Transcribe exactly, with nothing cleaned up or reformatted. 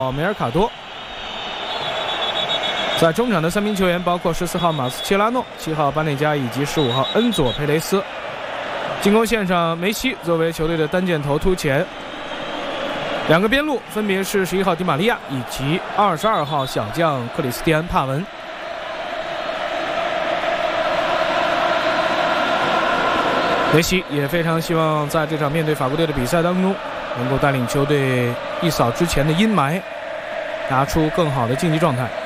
梅尔卡多。在中场的三名球员包括十四号马斯切拉诺、七号巴内加以及十五号恩佐佩雷斯。进攻线上，梅西作为球队的单箭头突前。两个边路分别是十一号迪玛利亚以及二十二号小将克里斯蒂安帕文。梅西也非常希望在这场面对法国队的比赛当中，能够带领球队一扫之前的阴霾，拿出更好的竞技状态。